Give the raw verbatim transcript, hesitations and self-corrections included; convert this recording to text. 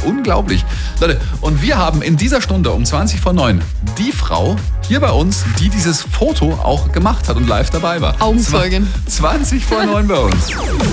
Unglaublich. Leute, und wir haben in dieser Stunde um zwanzig vor neun die Frau hier bei uns, die dieses Foto auch gemacht hat und live dabei war. Augenzeugin. zwanzig vor neun bei uns.